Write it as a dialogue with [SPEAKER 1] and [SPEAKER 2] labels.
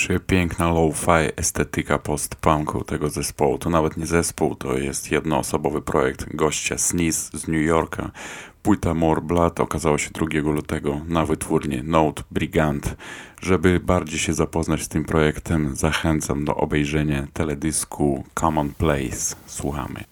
[SPEAKER 1] Przepiękna lo-fi estetyka post-punku tego zespołu. To nawet nie zespół, to jest jednoosobowy projekt gościa Sneeze z New Yorka. Płyta More Blood okazała się 2 lutego na wytwórni Note Brigand. Żeby bardziej się zapoznać z tym projektem, zachęcam do obejrzenia teledysku Common Place. Słuchamy.